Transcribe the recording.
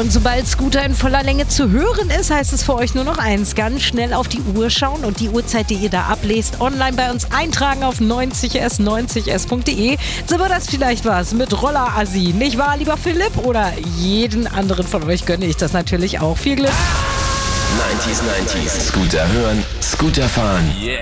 Und sobald Scooter in voller Länge zu hören ist, heißt es für euch nur noch eins: ganz schnell auf die Uhr schauen und die Uhrzeit, die ihr da ablest, online bei uns eintragen auf 90s90s.de. So wird das vielleicht was mit Roller-Assi, nicht wahr, lieber Philipp? Oder jeden anderen von euch gönne ich das natürlich auch. Viel Glück! 90s, Scooter hören, Scooter fahren. Yeah.